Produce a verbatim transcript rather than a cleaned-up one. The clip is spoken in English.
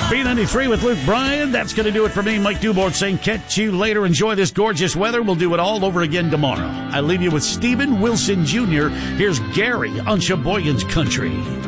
B ninety-three with Luke Bryan. That's going to do it for me, Mike Dubort, saying catch you later. Enjoy this gorgeous weather. We'll do it all over again tomorrow. I leave you with Stephen Wilson Junior Here's Gary on Sheboygan's Country.